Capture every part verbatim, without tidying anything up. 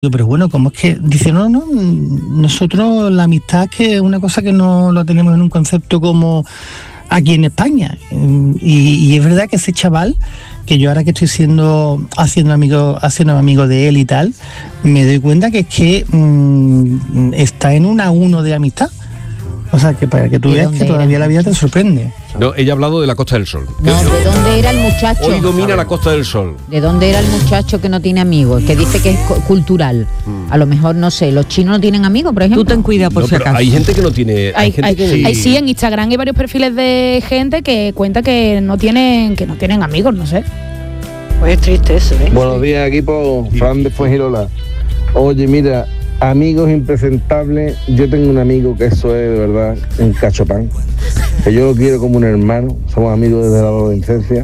Pero bueno, como es que dice, no, no, nosotros la amistad es que es una cosa que no lo tenemos en un concepto como aquí en España. Y, y es verdad que ese chaval, que yo ahora que estoy siendo haciendo amigo, haciendo amigo de él y tal, me doy cuenta que es que mmm, está en un a uno de amistad. O sea, que para que tú veas que todavía la vida te sorprende. No, ella ha hablado de la Costa del Sol. No, ¿de dónde era el muchacho? Hoy domina la Costa del Sol. ¿De dónde era el muchacho que no tiene amigos? Que dice que es cultural. Mm. A lo mejor, no sé, los chinos no tienen amigos, por ejemplo. Tú ten cuidado por no, si acaso. Hay gente que no tiene... Hay, hay, gente hay, que hay, sí, en Instagram hay varios perfiles de gente que cuenta que no tienen, que no tienen amigos, no sé. Pues es triste eso, ¿eh? Buenos días, equipo. Fran de Fuengirola. Oye, mira, amigos impresentables. Yo tengo un amigo que eso es de verdad un cachopán, que yo lo quiero como un hermano. Somos amigos desde la adolescencia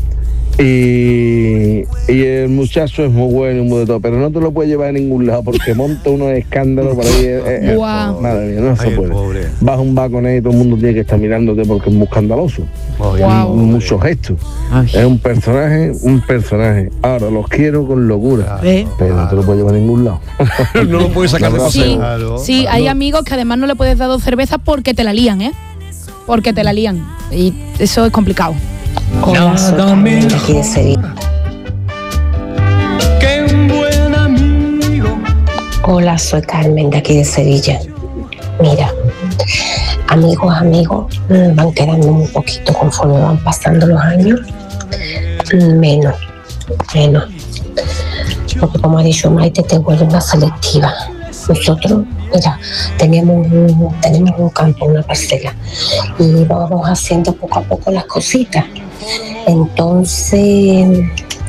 y, y el muchacho es muy bueno y muy de todo, pero no te lo puedes llevar a ningún lado porque monta unos escándalos por ahí. Es, es, wow. Madre mía, no se Ay, puede. pobre. Vas a un bar con él y todo el mundo tiene que estar mirándote porque es muy escandaloso. Ay, wow. Muchos gestos. Ay. Es un personaje, un personaje. Ahora los quiero con locura, ¿Eh? pero no te lo puedes llevar a ningún lado. No lo puedes sacar de paseo. Sí, Claro, sí, claro. hay amigos que además no le puedes dar dos cervezas porque te la lían, ¿eh? Porque te la lían. Y eso es complicado. Hola, soy Carmen de aquí de Sevilla. Hola, soy Carmen de aquí de Sevilla. Mira, amigos, amigos, van quedando un poquito conforme van pasando los años. Menos, menos. Porque como ha dicho Maite, te vuelve una selectiva. Nosotros, mira, teníamos un, tenemos un campo, una parcela, y vamos haciendo poco a poco las cositas. Entonces,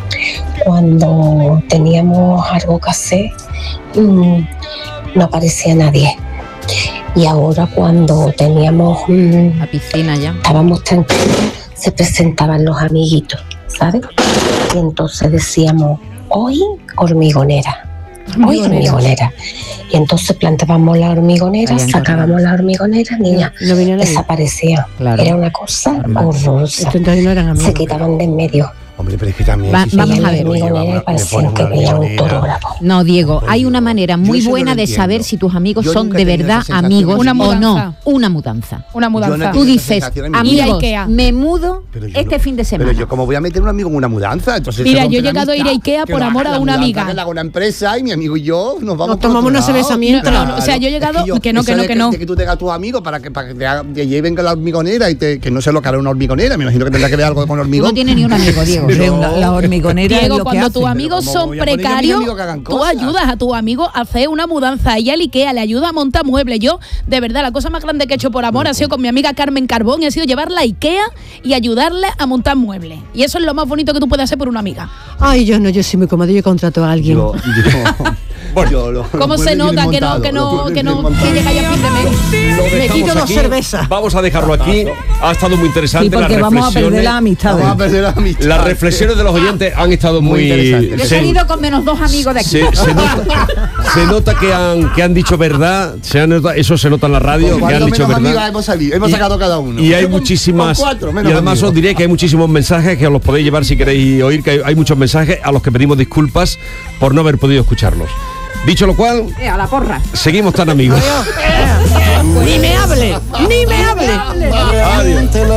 cuando teníamos algo que hacer, mmm, no aparecía nadie. Y ahora cuando teníamos mmm, La piscina ya. estábamos tranquilos, se presentaban los amiguitos, ¿sabes? Y entonces decíamos, hoy hormigonera. Hoy hormigonera. Y entonces plantábamos la hormigonera, Ahí sacábamos la hormigonera, niña, No venía nadie. desaparecía. Claro. Era una cosa horrorosa. Esto entonces no eran amigos. Se quitaban de en medio. Hombre, pero es que también... Va- si vamos se- a ver. lo lleva- Hormigonera le parecía ponen que una veía un hormigonera. toro bravo. No, Diego, hay una manera muy Yo eso no buena lo de entiendo. saber si tus amigos Yo son nunca de he tenido verdad esa sensación. amigos Una o mudanza. no. Una mudanza. Una Yo mudanza. no Tú tengo dices, sensación en mi vida. amigos, Ir a Ikea. me mudo Pero yo este no- fin de semana. Pero yo como voy a meter un amigo en una mudanza, entonces Mira, se yo he rompe la llegado a ir a amistad. Ikea Que por la- amor a la una mudanza amiga. que la hago una empresa y mi amigo y yo nos vamos Nos por tomamos otro una lado. cerveza mientras. No, no, o sea, yo he llegado- que no, que eso no, de que no. de que tú tengas a tus amigos para que, para que te, haga- te lleven con la hormigonera y te, que no sé lo que hará una hormigonera. Me imagino que tendrá que ver algo con Tú hormigón. no tienes ni un amigo, Diego. Pero- La, la hormigonera es Diego, lo que cuando hace. tus amigos ¿cómo son voy a poner yo a mis precarios, amigos que hagan tú cosas? ayudas a tus amigos a hacer una mudanza. Ella al Ikea le ayuda a montar muebles. Yo, de verdad, la cosa más grande que he hecho por amor ha sido con mi amiga Carmen Carbón y ha sido llevarla a Ikea y ayudarle a montar muebles. Y eso es lo más bonito que tú puedes hacer por una amiga. Ay, yo no, yo soy muy cómodo, yo contrato a alguien. Yo, yo, yo lo- ¿Cómo los se muebles nota vienen que no, montados, que los no, muebles que no, vienen que montados. llega ya a fin de mes? Lo Me dejamos quito dos aquí. cervezas. Vamos a dejarlo aquí. Ha estado muy interesante. Sí, porque las vamos a reflexiones. perder la amistad. Vamos a perder la amistad. Las reflexiones de los oyentes han estado muy... Muy interesantes. Yo he se- salido con menos dos amigos de aquí. Se, se nota, se nota que han que han dicho verdad, se han nota- eso se nota en la radio, que ¿Cuántos han dicho menos amigos verdad. hemos salido? Hemos Y- sacado cada uno. Y hay Yo con- muchísimas. con cuatro, menos Y además amigos. os diré que hay muchísimos mensajes que os los podéis llevar si queréis oír, que hay, hay muchos mensajes a los que pedimos disculpas por no haber podido escucharlos. Dicho lo cual, Eh, a la porra. seguimos tan amigos. Ni me hable, ni me hable. Adiós.